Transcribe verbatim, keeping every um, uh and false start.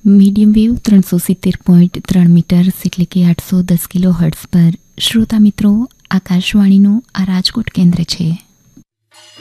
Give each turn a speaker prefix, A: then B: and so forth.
A: Medium wave ત્રણસો સિત્તેર point ત્રણ મીટર્સ એટલે કે આઠસો દસ કિલો હર્ટ્ઝ પર શ્રોતા મિત્રો, આકાશવાણીનું આ રાજકોટ કેન્દ્ર છે.